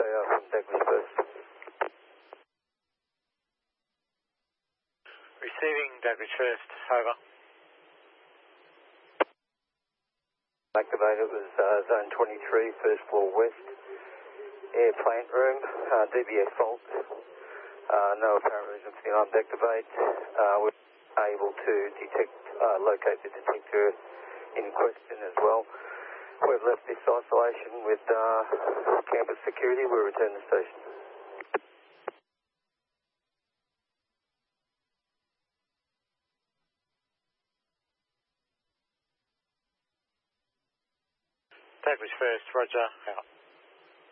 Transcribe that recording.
from Douglas First. Receiving Douglas First, over. Activated was zone 23, first floor west, air plant room, DBS fault, no apparent reason for the alarm to activate. We're able to locate the detector in question as well. We've left this isolation with campus security. We'll return to the station. Douglas First, roger, out.